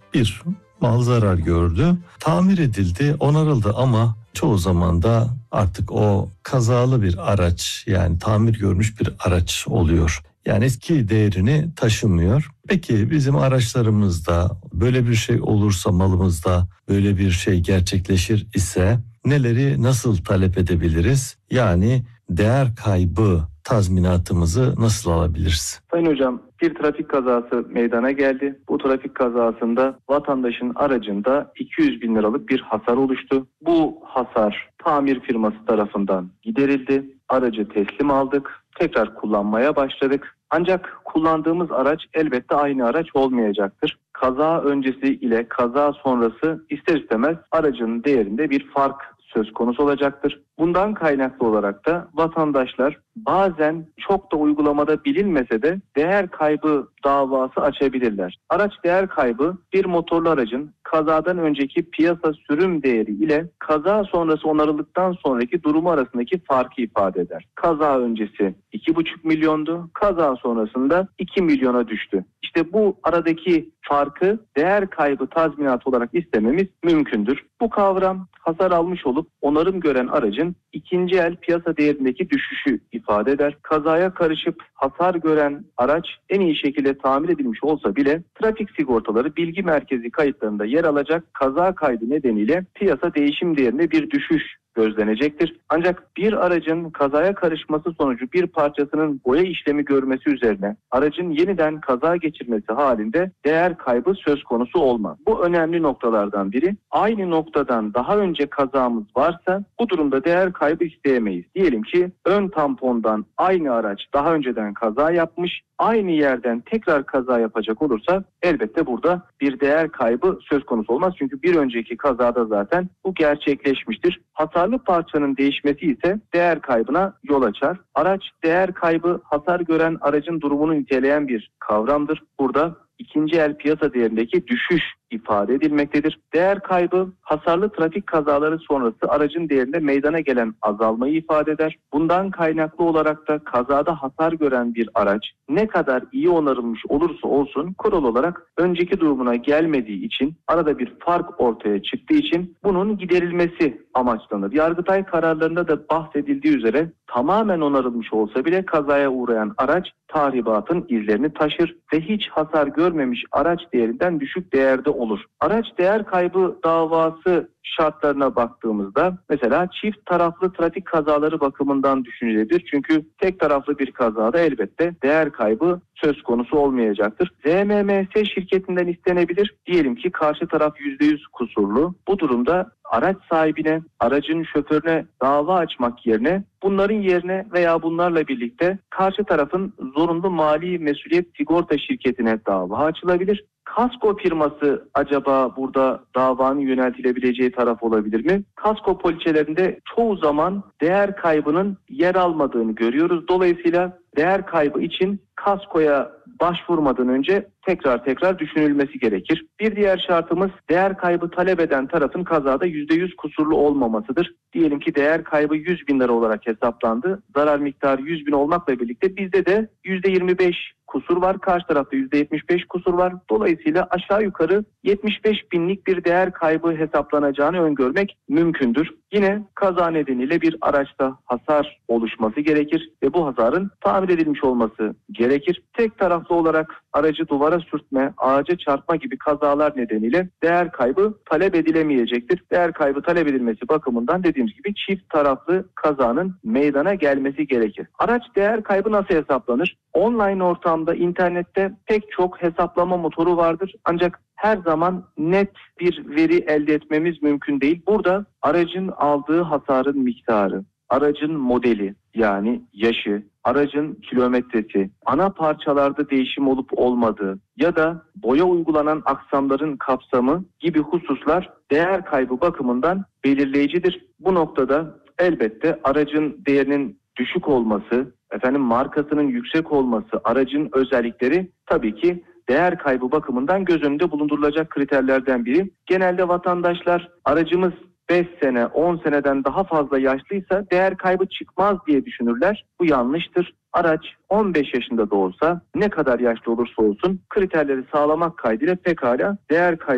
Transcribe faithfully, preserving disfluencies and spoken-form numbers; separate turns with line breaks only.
Bir mal zarar gördü, tamir edildi, onarıldı ama çoğu zaman da artık o kazalı bir araç, yani tamir görmüş bir araç oluyor. Yani eski değerini taşımıyor. Peki bizim araçlarımızda böyle bir şey olursa, malımızda böyle bir şey gerçekleşir ise neleri nasıl talep edebiliriz? Yani değer kaybı tazminatımızı nasıl alabiliriz?
Sayın hocam, bir trafik kazası meydana geldi. Bu trafik kazasında vatandaşın aracında iki yüz bin liralık bir hasar oluştu. Bu hasar tamir firması tarafından giderildi. Aracı teslim aldık. Tekrar kullanmaya başladık. Ancak kullandığımız araç elbette aynı araç olmayacaktır. Kaza öncesi ile kaza sonrası ister istemez aracın değerinde bir fark söz konusu olacaktır. Bundan kaynaklı olarak da vatandaşlar bazen çok da uygulamada bilinmese de değer kaybı davası açabilirler. Araç değer kaybı bir motorlu aracın kazadan önceki piyasa sürüm değeri ile kaza sonrası onarıldıktan sonraki durumu arasındaki farkı ifade eder. Kaza öncesi iki buçuk milyondu, kaza sonrasında iki milyona düştü. İşte bu aradaki farkı değer kaybı tazminatı olarak istememiz mümkündür. Bu kavram hasar almış olup onarım gören aracın ikinci el piyasa değerindeki düşüşü ifade eder. Kazaya karışıp hasar gören araç en iyi şekilde tamir edilmiş olsa bile trafik sigortaları bilgi merkezi kayıtlarında yer alacak kaza kaydı nedeniyle piyasa değişim değerinde bir düşüş gözlenecektir. Ancak bir aracın kazaya karışması sonucu bir parçasının boya işlemi görmesi üzerine aracın yeniden kaza geçirmesi halinde değer kaybı söz konusu olmaz. Bu önemli noktalardan biri. Aynı noktadan daha önce kazamız varsa bu durumda değer kaybı isteyemeyiz. Diyelim ki ön tampondan aynı araç daha önceden kaza yapmış, aynı yerden tekrar kaza yapacak olursa elbette burada bir değer kaybı söz konusu olmaz. Çünkü bir önceki kazada zaten bu gerçekleşmiştir. Hasarlı parçanın değişmesi ise değer kaybına yol açar. Araç değer kaybı hasar gören aracın durumunu niteleyen bir kavramdır. Burada ikinci el piyasa değerindeki düşüş ifade edilmektedir. Değer kaybı hasarlı trafik kazaları sonrası aracın değerinde meydana gelen azalmayı ifade eder. Bundan kaynaklı olarak da kazada hasar gören bir araç ne kadar iyi onarılmış olursa olsun kural olarak önceki durumuna gelmediği için arada bir fark ortaya çıktığı için bunun giderilmesi amaçlanır. Yargıtay kararlarında da bahsedildiği üzere tamamen onarılmış olsa bile kazaya uğrayan araç tahribatın izlerini taşır ve hiç hasar görmemiş araç değerinden düşük değerde olur. Araç değer kaybı davası şartlarına baktığımızda mesela çift taraflı trafik kazaları bakımından düşünülebilir. Çünkü tek taraflı bir kazada elbette değer kaybı söz konusu olmayacaktır. Z M M S şirketinden istenebilir. Diyelim ki karşı taraf yüzde yüz kusurlu. Bu durumda araç sahibine, aracın şoförüne dava açmak yerine bunların yerine veya bunlarla birlikte karşı tarafın zorunlu mali mesuliyet sigorta şirketine dava açılabilir. Kasko firması acaba burada davanın yöneltilebileceği taraf olabilir mi? Kasko poliçelerinde çoğu zaman değer kaybının yer almadığını görüyoruz. Dolayısıyla değer kaybı için kaskoya başvurmadan önce tekrar tekrar düşünülmesi gerekir. Bir diğer şartımız değer kaybı talep eden tarafın kazada yüzde yüz kusurlu olmamasıdır. Diyelim ki değer kaybı yüz bin lira olarak hesaplandı. Zarar miktarı yüz bin olmakla birlikte bizde de yüzde yirmi beş kusur var. Karşı tarafta yüzde yetmiş beş kusur var. Dolayısıyla aşağı yukarı yetmiş beş binlik bir değer kaybı hesaplanacağını öngörmek mümkündür. Yine kaza nedeniyle bir araçta hasar oluşması gerekir ve bu hasarın tamir edilmiş olması gerekir. Tek taraflı olarak aracı duvara sürtme, ağaca çarpma gibi kazalar nedeniyle değer kaybı talep edilemeyecektir. Değer kaybı talep edilmesi bakımından dediğimiz gibi çift taraflı kazanın meydana gelmesi gerekir. Araç değer kaybı nasıl hesaplanır? Online ortamda, internette pek çok hesaplama motoru vardır. Ancak her zaman net bir veri elde etmemiz mümkün değil. Burada aracın aldığı hasarın miktarı, aracın modeli yani yaşı, aracın kilometresi, ana parçalarda değişim olup olmadığı ya da boya uygulanan aksamların kapsamı gibi hususlar değer kaybı bakımından belirleyicidir. Bu noktada elbette aracın değerinin düşük olması, efendim markasının yüksek olması, aracın özellikleri tabii ki değer kaybı bakımından göz önünde bulundurulacak kriterlerden biri. Genelde vatandaşlar aracımız beş sene, on seneden daha fazla yaşlıysa değer kaybı çıkmaz diye düşünürler. Bu yanlıştır. Araç on beş yaşında da olsa ne kadar yaşlı olursa olsun kriterleri sağlamak kaydıyla pekala değer kaybı